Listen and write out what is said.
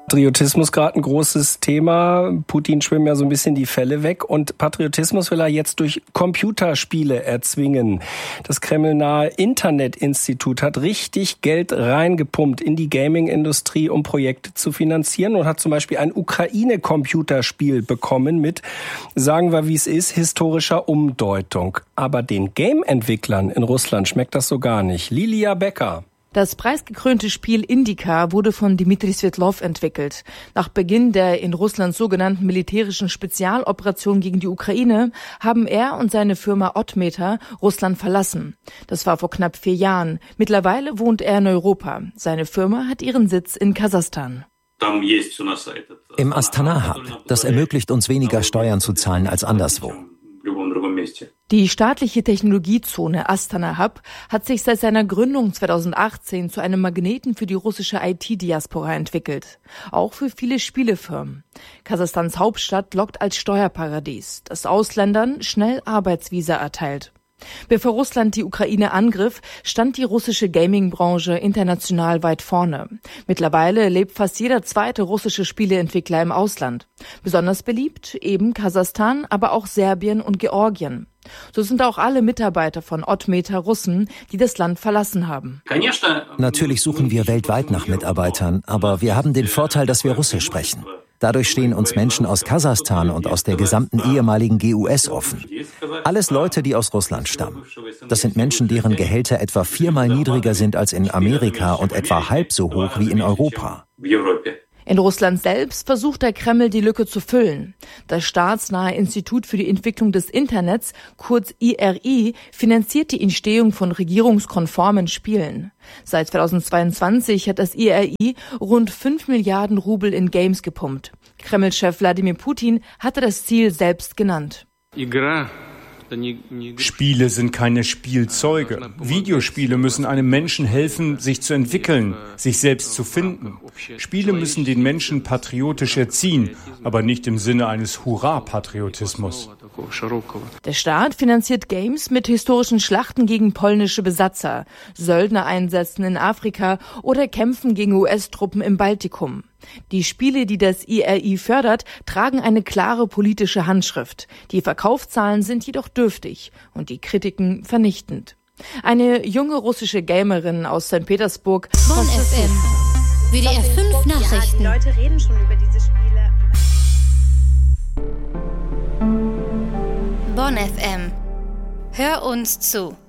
Patriotismus gerade ein großes Thema. Putin schwimmen ja so ein bisschen die Fälle weg und Patriotismus will er jetzt durch Computerspiele erzwingen. Das kremlnahe Internetinstitut hat richtig Geld reingepumpt in die Gaming-Industrie, um Projekte zu finanzieren und hat zum Beispiel ein Ukraine-Computerspiel bekommen mit, sagen wir wie es ist, historischer Umdeutung. Aber den Game-Entwicklern in Russland schmeckt das so gar nicht. Lilia Becker. Das preisgekrönte Spiel Indica wurde von Dmitri Svetlov entwickelt. Nach Beginn der in Russland sogenannten militärischen Spezialoperation gegen die Ukraine haben er und seine Firma Oddmeter Russland verlassen. Das war vor knapp 4 Jahren. Mittlerweile wohnt er in Europa. Seine Firma hat ihren Sitz in Kasachstan. Im Astana-Hub. Das ermöglicht uns weniger Steuern zu zahlen als anderswo. Die staatliche Technologiezone Astana Hub hat sich seit seiner Gründung 2018 zu einem Magneten für die russische IT-Diaspora entwickelt. Auch für viele Spielefirmen. Kasachstans Hauptstadt lockt als Steuerparadies, das Ausländern schnell Arbeitsvisa erteilt. Bevor Russland die Ukraine angriff, stand die russische Gaming-Branche international weit vorne. Mittlerweile lebt fast jeder zweite russische Spieleentwickler im Ausland. Besonders beliebt eben Kasachstan, aber auch Serbien und Georgien. So sind auch alle Mitarbeiter von Oddmeter Russen, die das Land verlassen haben. Natürlich suchen wir weltweit nach Mitarbeitern, aber wir haben den Vorteil, dass wir Russisch sprechen. Dadurch stehen uns Menschen aus Kasachstan und aus der gesamten ehemaligen GUS offen. Alles Leute, die aus Russland stammen. Das sind Menschen, deren Gehälter etwa 4-mal niedriger sind als in Amerika und etwa halb so hoch wie in Europa. In Russland selbst versucht der Kreml, die Lücke zu füllen. Das staatsnahe Institut für die Entwicklung des Internets, kurz IRI, finanziert die Entstehung von regierungskonformen Spielen. Seit 2022 hat das IRI rund 5 Milliarden Rubel in Games gepumpt. Kreml-Chef Wladimir Putin hatte das Ziel selbst genannt. Spiele sind keine Spielzeuge. Videospiele müssen einem Menschen helfen, sich zu entwickeln, sich selbst zu finden. Spiele müssen den Menschen patriotisch erziehen, aber nicht im Sinne eines Hurra-Patriotismus. Der Staat finanziert Games mit historischen Schlachten gegen polnische Besatzer, Söldnereinsätzen in Afrika oder Kämpfen gegen US-Truppen im Baltikum. Die Spiele, die das IRI fördert, tragen eine klare politische Handschrift. Die Verkaufszahlen sind jedoch dürftig und die Kritiken vernichtend. Eine junge russische Gamerin aus St. Petersburg. Bonn FM. WDR 5 Nachrichten. Ja, die Leute reden schon über diese Spiele. Bonn FM. Hör uns zu.